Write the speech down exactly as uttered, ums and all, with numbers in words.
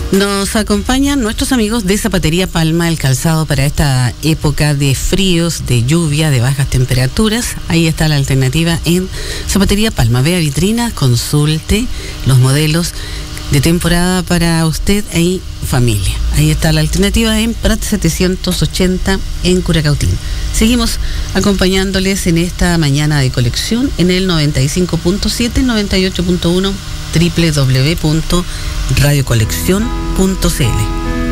Nos acompañan nuestros amigos de Zapatería Palma, el calzado para esta época de fríos, de lluvia, de bajas temperaturas. Ahí está la alternativa en Zapatería Palma. Vea vitrinas, consulte los modelos de temporada para usted y familia. Ahí está la alternativa en Prat setecientos ochenta en Curacautín. Seguimos acompañándoles en esta mañana de colección en el noventa y cinco punto siete, noventa y ocho punto uno, doble u doble u doble u punto radio colección punto c l.